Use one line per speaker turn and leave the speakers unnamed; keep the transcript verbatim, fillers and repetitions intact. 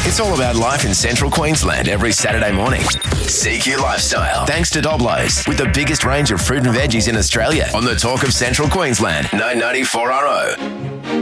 It's all about life in central Queensland every Saturday morning. C Q Lifestyle. Thanks to Doblo's, with the biggest range of fruit and veggies in Australia on the Talk of Central Queensland, nine ninety-four R O.